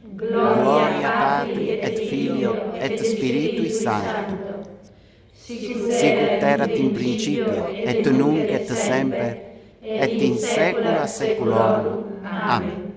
Gloria Patri et Filio et Spiritui Sancto. Sicut erat in principio, et nunc et semper, et in saecula saeculorum. Amen.